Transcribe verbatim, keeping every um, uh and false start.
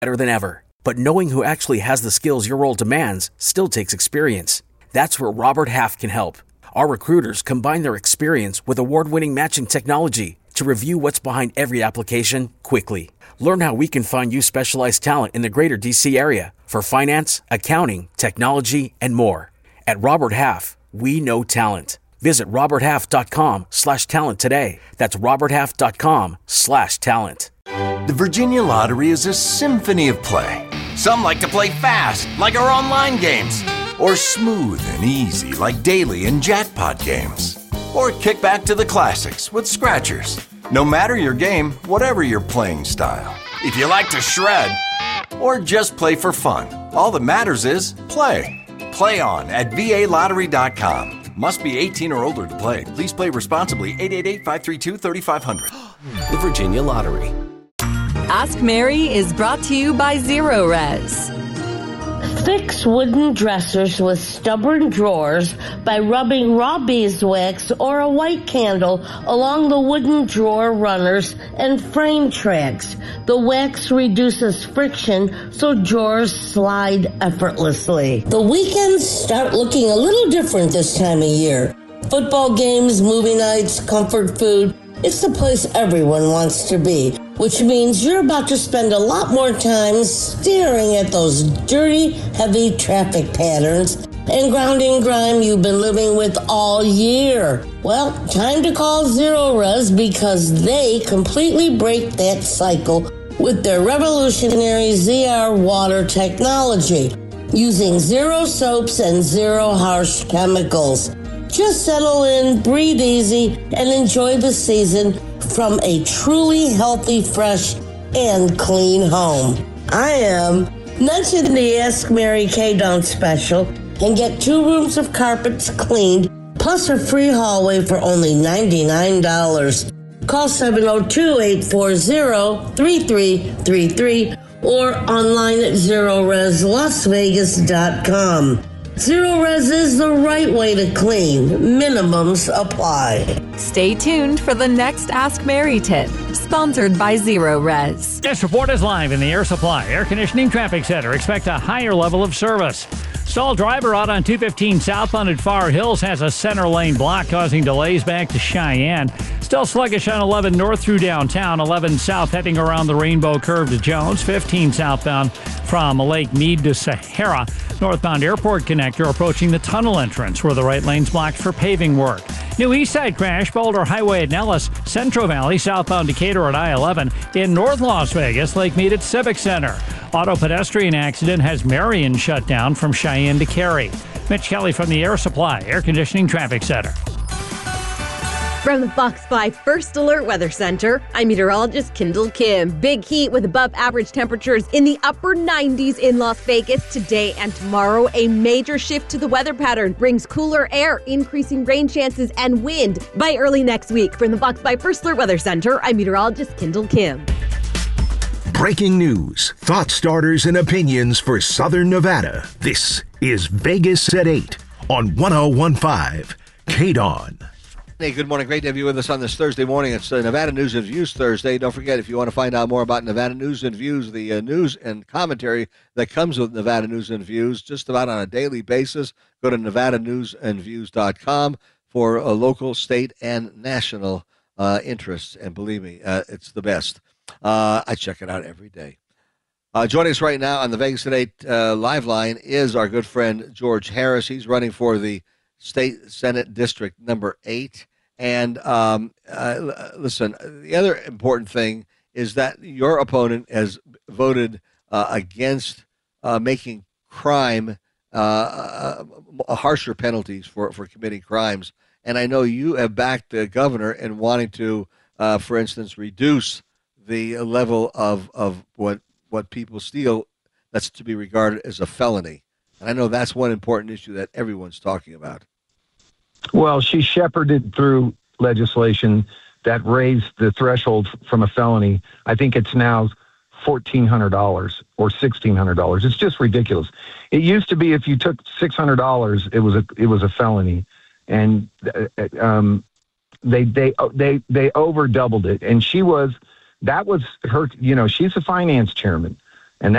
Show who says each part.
Speaker 1: better than ever. But knowing who actually has the skills your role demands still takes experience. That's where Robert Half can help. Our recruiters combine their experience with award-winning matching technology to review what's behind every application quickly. Learn how we can find you specialized talent in the greater D C area for finance, accounting, technology, and more. At Robert Half, we know talent. Visit roberthalf.com slash talent today. That's roberthalf.com slash talent.
Speaker 2: The Virginia Lottery is a symphony of play. Some like to play fast, like our online games, or smooth and easy, like daily and jackpot games, or kick back to the classics with scratchers. No matter your game, whatever your playing style. If you like to shred, or just play for fun, all that matters is play. Play on at V A lottery dot com. Must be eighteen or older to play. Please play responsibly. eight eight eight, five three two, three five zero zero. The Virginia Lottery.
Speaker 3: Ask Mary is brought to you by Zero Res.
Speaker 4: Fix wooden dressers with stubborn drawers by rubbing raw beeswax or a white candle along the wooden drawer runners and frame tracks. The wax reduces friction so drawers slide effortlessly. The weekends start looking a little different this time of year. Football games, movie nights, comfort food. It's the place everyone wants to be, which means you're about to spend a lot more time staring at those dirty, heavy traffic patterns and grounding grime you've been living with all year. Well, time to call Zero Res because they completely break that cycle with their revolutionary Z R water technology, using zero soaps and zero harsh chemicals. Just settle in, breathe easy, and enjoy the season from a truly healthy, fresh, and clean home. I am. Mention the Ask Mary K-Down special and get two rooms of carpets cleaned, plus a free hallway for only ninety-nine dollars. Call seven oh two, eight four zero, three three three three or online at zero res las vegas dot com. Zero Res is the right way to clean. Minimums apply.
Speaker 3: Stay tuned for the next Ask Mary tip, sponsored by Zero Res.
Speaker 5: This report is live in the Air Supply Air Conditioning Traffic Center. Expect a higher level of service. Stalled driver out on two fifteen southbound at Far Hills has a center lane block causing delays back to Cheyenne. Still sluggish on eleven north through downtown, eleven south heading around the Rainbow Curve to Jones, fifteen southbound from Lake Mead to Sahara. Northbound Airport Connector approaching the tunnel entrance where the right lane's blocked for paving work. New East Side crash, Boulder Highway at Nellis, Central Valley, southbound Decatur at I eleven. In North Las Vegas, Lake Mead at Civic Center. Auto pedestrian accident has Marion shut down from Cheyenne to Cary. Mitch Kelly from the Air Supply Air Conditioning Traffic Center.
Speaker 6: From the Fox five First Alert Weather Center, I'm meteorologist Kendall Kim. Big heat with above average temperatures in the upper nineties in Las Vegas today and tomorrow. A major shift to the weather pattern brings cooler air, increasing rain chances and wind by early next week. From the Fox five First Alert Weather Center, I'm meteorologist Kendall Kim.
Speaker 7: Breaking news, thought starters, and opinions for Southern Nevada. This is Vegas at eight on one oh one point five K D O N.
Speaker 8: Hey, good morning. Great to have you with us on this Thursday morning. It's uh, Nevada News and Views Thursday. Don't forget, if you want to find out more about Nevada News and Views, the uh, news and commentary that comes with Nevada News and Views just about on a daily basis, go to nevada news and views dot com for uh, local, state, and national uh, interests. And believe me, uh, it's the best. Uh, I check it out every day. Uh, joining us right now on the Vegas at eight uh, live line is our good friend George Harris. He's running for the State Senate District number eight. And um, uh, listen, the other important thing is that your opponent has voted uh, against uh, making crime uh, uh, harsher penalties for, for committing crimes. And I know you have backed the governor in wanting to, uh, for instance, reduce the level of, of what what people steal that's to be regarded as a felony. And I know that's one important issue that everyone's talking about.
Speaker 9: Well, she shepherded through legislation that raised the threshold from a felony. I think it's now fourteen hundred dollars or sixteen hundred dollars. It's just ridiculous. It used to be if you took six hundred dollars, it was a it was a felony, and um, they they they they over doubled it. And she was that was her. You know, she's a finance chairman.